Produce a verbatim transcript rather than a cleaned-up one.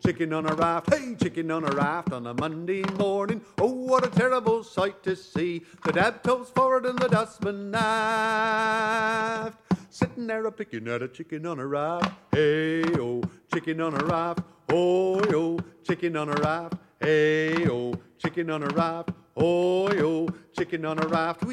chicken on a raft. Hey, chicken on a raft on a Monday morning. Oh, what a terrible sight to see. The dab toes forward and the dustman aft. Sitting there a picking at a chicken on a raft. Hey, oh, chicken on a raft. Oh, yo, chicken on a raft. Hey, oh, chicken on a raft. Oh, yo, chicken on a raft. We